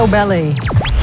Ballet.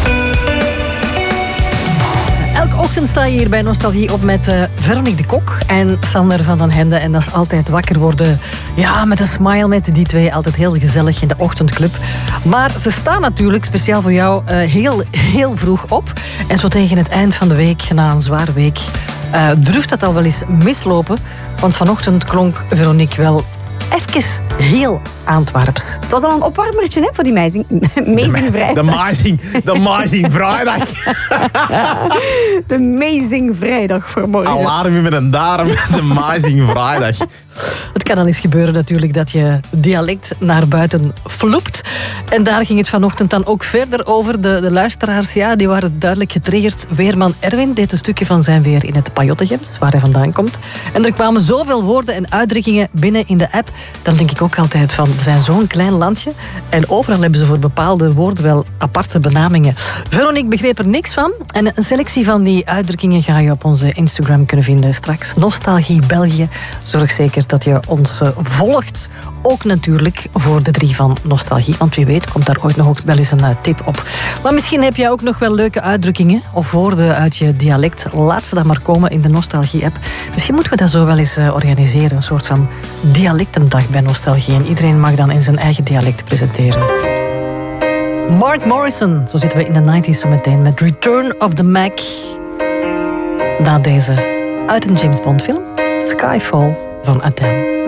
Elke ochtend sta je hier bij Nostalgie op met Veronique de Kok en Sander van den Hende. En dat is altijd wakker worden, ja, met een smile met die twee. Altijd heel gezellig in de ochtendclub. Maar ze staan natuurlijk, speciaal voor jou, heel vroeg op. En zo tegen het eind van de week, na een zware week, durft dat al wel eens mislopen. Want vanochtend klonk Veronique wel even heel Antwerps. Het was al een opwarmertje, hè, voor die Amazing Vrijdag. De Amazing Vrijdag. De Amazing Vrijdag voor morgen. Alarm met een darm. De Amazing Vrijdag. Het kan al eens gebeuren natuurlijk dat je dialect naar buiten floept. En daar ging het vanochtend dan ook verder over. De luisteraars, ja, die waren duidelijk getriggerd. Weerman Erwin deed een stukje van zijn weer in het Pajottegems, waar hij vandaan komt. En er kwamen zoveel woorden en uitdrukkingen binnen in de app. Dan denk ik ook altijd van, we zijn zo'n klein landje. En overal hebben ze voor bepaalde woorden wel aparte benamingen. Veronique begreep er niks van. En een selectie van die uitdrukkingen ga je op onze Instagram kunnen vinden straks. Nostalgie België. Zorg zeker dat je ons volgt. Ook natuurlijk voor de 3 van Nostalgie. Want wie weet komt daar ooit nog ook wel eens een tip op. Maar misschien heb jij ook nog wel leuke uitdrukkingen of woorden uit je dialect. Laat ze dan maar komen in de Nostalgie-app. Misschien moeten we dat zo wel eens organiseren. Een soort van dialectendag bij Nostalgie. En iedereen mag dan in zijn eigen dialect presenteren. Mark Morrison, zo zitten we in de 90s zo meteen met Return of the Mac. Na deze uit een James Bond film, Skyfall van Adele.